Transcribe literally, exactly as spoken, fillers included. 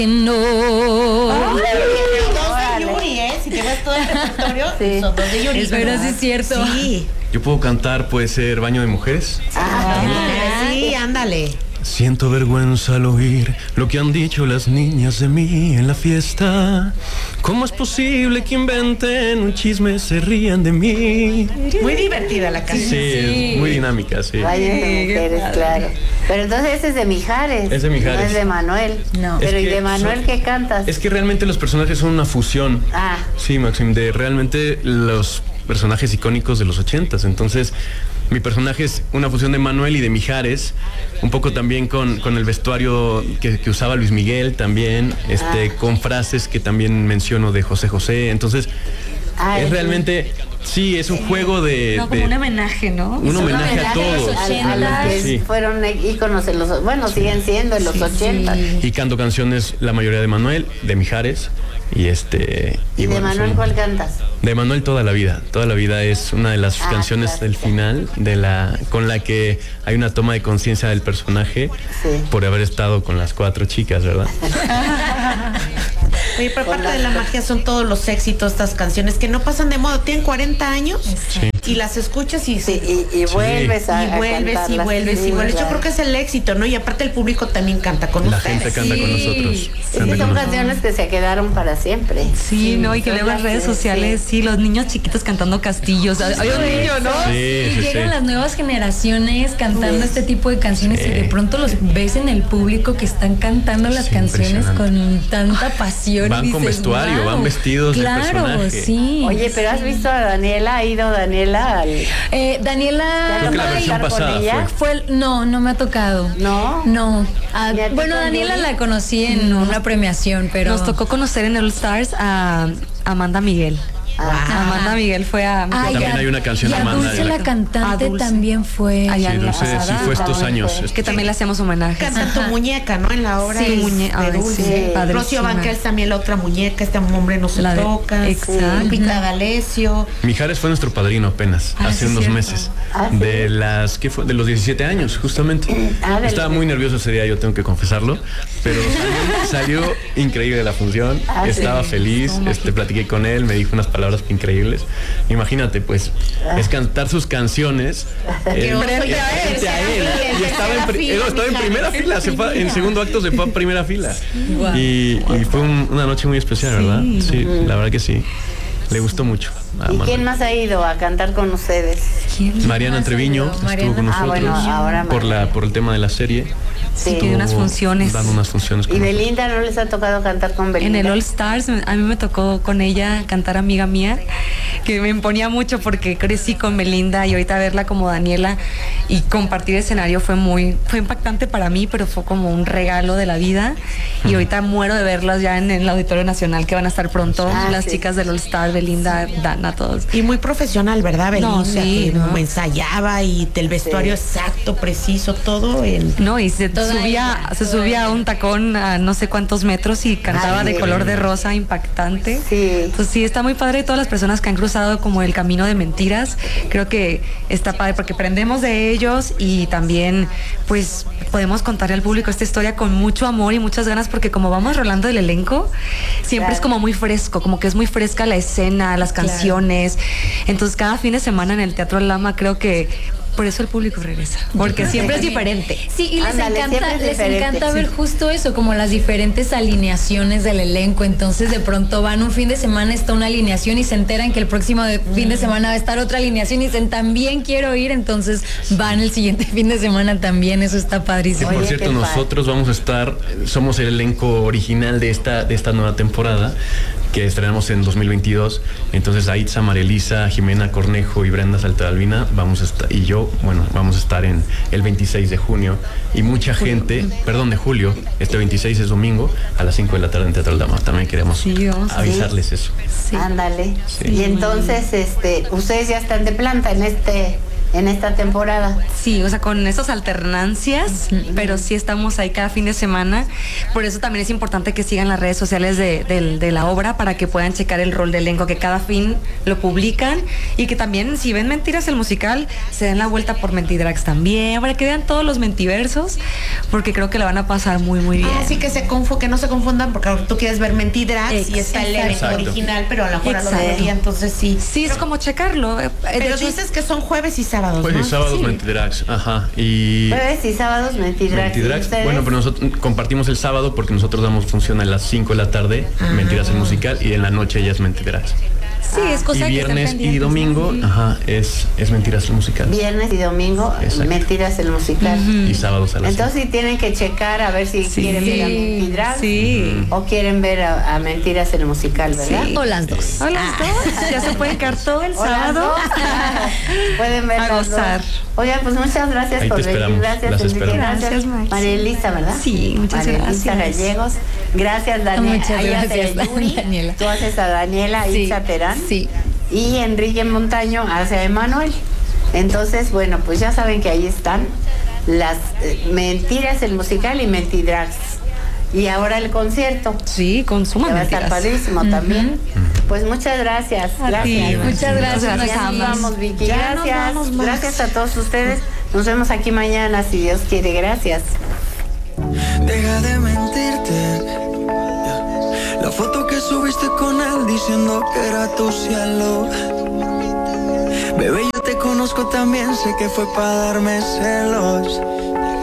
No. Dos de Yuri, ¿eh? Si te vas todo el repertorio, sí. Son dos de Yuri. Pero sí es cierto. Sí. Yo puedo cantar, puede ser Baño de Mujeres. Ah, sí, ándale. Siento vergüenza al oír lo que han dicho las niñas de mí en la fiesta. ¿Cómo es posible que inventen un chisme, se rían de mí? Muy divertida la canción. Sí, sí. Es muy dinámica, sí. Baño de Mujeres, claro. Pero entonces ese es de Mijares. Es de Mijares. No es de Manuel. No. Pero Es ¿y que de Manuel son, qué cantas? Es que realmente los personajes son una fusión. Ah. Sí, Maxim, de realmente los personajes icónicos de los ochentas. Entonces, mi personaje es una fusión de Manuel y de Mijares, un poco también con, con el vestuario que, que usaba Luis Miguel también, este, ah. con frases que también menciono de José José. Entonces, ah, es realmente, sí, es un juego de... No, como de, un homenaje, ¿no? Un homenaje, homenaje a todos. A, a los que sí. fueron íconos en los... Bueno, siguen siendo en los sí, ochentas. Sí. Y canto canciones, la mayoría de Manuel, de Mijares. Y este ¿Y, y de bueno, Manuel son, cuál cantas? De Manuel Toda la Vida. Toda la Vida es una de las ah, canciones clásica. Del final de la con la que hay una toma de conciencia del personaje sí. por haber estado con las cuatro chicas, ¿verdad? Oye, pero parte de la magia son todos los éxitos, estas canciones que no pasan de moda, tienen cuarenta años sí. y las escuchas y sí, y, y vuelves sí. a, y vuelves a y vuelves sí, y vuelves. Claro. Yo creo que es el éxito, ¿no? Y aparte el público también canta con la ustedes. La gente canta sí. con nosotros. Es que son canciones que se quedaron para siempre. Sí, sí no, y que luego en redes sociales, sí. sí, los niños chiquitos cantando castillos. Hay un niño, ¿no? Sí, y sí, llegan sí. las nuevas generaciones cantando sí. este tipo de canciones sí. y de pronto los ves en el público que están cantando las sí, canciones con tanta pasión. Van y con dices, vestuario, wow. van vestidos claro, de personaje. Sí. Oye, pero ¿has visto a Daniela? ¿Ha ido Daniela al... Eh, Daniela... Creo que la versión pasada fue. fue el, no, no me ha tocado. ¿No? No. Ah, bueno, Daniela la conocí en no. una premiación, pero... Nos tocó conocer en All Stars a Amanda Miguel. Wow. Amanda Miguel fue a... Ay, también a, hay una canción de Amanda. Dulce la cantante Dulce. También fue... Sí, Dulce sí fue estos años. Que sí. también le hacemos homenajes. Canta tu muñeca, ¿no? En la obra sí, muñe de Dulce. Sí. Rocío Banquels también la otra muñeca, este hombre no se la toca. De, exacto. Lupita D'Alessio. Mijares fue nuestro padrino apenas, ah, hace sí unos cierto. meses. Ah, ¿sí? De las, ¿qué fue? De los diecisiete años, justamente. Ah, Estaba muy nervioso ese día, yo tengo que confesarlo, pero salió, salió increíble la función. Ah, Estaba sí. feliz, este, platiqué con él, me dijo unas palabras increíbles. Imagínate, pues, es cantar sus canciones eh, frente a él. Frente a él. Y estaba en, pri no, estaba en primera fila, se fue, en segundo acto se fue a primera fila. Wow. Y, y fue un, una noche muy especial, sí. ¿verdad? Sí, mm. la verdad que sí. Le gustó mucho. ¿Y quién más ha ido a cantar con ustedes? Mariana Treviño estuvo Mariana. con nosotros ah, bueno, ahora por la por el tema de la serie. Sí, que unas funciones. Dando unas funciones. ¿Y Belinda no les ha tocado cantar con Belinda? En el All Stars, a mí me tocó con ella cantar Amiga Mía, que me imponía mucho porque crecí con Belinda y ahorita verla como Daniela y compartir escenario fue muy, fue impactante para mí, pero fue como un regalo de la vida. Y ahorita muero de verlas ya en el Auditorio Nacional, que van a estar pronto, ah, las sí. chicas del All Star, Belinda, sí. Dana, todos. Y muy profesional, ¿verdad, Belinda? No, sí, ¿no? ¿no? Ensayaba y el vestuario sí. exacto, preciso, todo. En... No, y se subía, ella, se subía a un tacón a no sé cuántos metros y cantaba Ay, de color de rosa impactante. Sí. Entonces sí, está muy padre. Todas las personas que han cruzado como el camino de mentiras, creo que está padre porque aprendemos de ellos y también pues podemos contarle al público esta historia con mucho amor y muchas ganas, porque como vamos rolando el elenco, siempre claro. es como muy fresco, como que es muy fresca la escena, las canciones. Claro. Entonces cada fin de semana en el Teatro Lama creo que por eso el público regresa, porque siempre es diferente. Sí, y les Ándale, encanta, les diferente, encanta sí. ver justo eso, como las diferentes alineaciones del elenco. Entonces de pronto van un fin de semana, está una alineación y se enteran que el próximo de fin de semana va a estar otra alineación y dicen también quiero ir, entonces van el siguiente fin de semana también. Eso está padrísimo. Sí, por cierto, nosotros vamos a estar, somos el elenco original de esta, de esta nueva temporada que estrenamos en dos mil veintidós. Entonces Aitza, María Elisa, Jimena Cornejo y Brenda Saltadalvina vamos a estar, y yo, bueno, vamos a estar en el veintiséis de junio y mucha gente, perdón, de julio, este veintiséis es domingo a las cinco de la tarde en Teatro Aldama. También queremos sí, avisarles sí. eso. Sí. Ándale. Sí. Y entonces, este, ustedes ya están de planta en este en esta temporada. Sí, o sea, con esas alternancias, uh-huh. pero sí estamos ahí cada fin de semana. Por eso también es importante que sigan las redes sociales de, de, de la obra para que puedan checar el rol de elenco, que cada fin lo publican y que también, si ven Mentiras el musical, se den la vuelta por Mentidrags también, para que vean todos los mentiversos, porque creo que la van a pasar muy, muy bien. Así que se confu que no se confundan, porque tú quieres ver Mentidrags Ex- y está el elenco original, pero a lo mejor a lo de día, entonces sí. Sí, es como checarlo. Pero hecho, dices que son jueves y sábados, Jueves ¿no? y sábados sí. Mentidrags, ajá. Y jueves y sábados Mentidrags. Mentidrags. Bueno, pero nosotros compartimos el sábado porque nosotros damos función a las cinco de la tarde, ah. Mentiras el musical, y en la noche ya es Mentidrags. Sí, es cosa y viernes que y domingo, ¿no? Ajá, es, es Mentiras el musical. Viernes y domingo, exacto. Mentiras el musical. Uh-huh. Y sábados a las Entonces sí tienen que checar a ver si sí. quieren ver a Mentidrags sí. o quieren ver a, a Mentiras el musical, ¿verdad? Sí. O las dos. O las dos. Ya se pueden quedar todo el sábado. Pueden ver a gozar. Oigan, pues muchas gracias Ahí por venir. Gracias, Las Enrique. Gracias, gracias María Elisa, ¿verdad? Sí, muchas María gracias. Elisa Gallegos. Gracias, Daniela. Muchas Ahí gracias, hace Yuri, Daniela. Tú haces a Daniela y sí, Terán. Sí. Y Enrique Montaño hace a Emanuel. Entonces, bueno, pues ya saben que ahí están las eh, Mentiras el musical y Mentidrags. Y ahora el concierto. Sí, consuma que va a estar padrísimo uh-huh. también. Pues muchas gracias. A gracias. Ti. Muchas gracias. gracias. Ya nos vamos, Vicky. Ya gracias. Nos vamos, gracias a todos ustedes. Nos vemos aquí mañana, si Dios quiere. Gracias. Deja de mentirte. La foto que subiste con él diciendo que era tu cielo. Bebé, yo te conozco también, sé que fue para darme celos.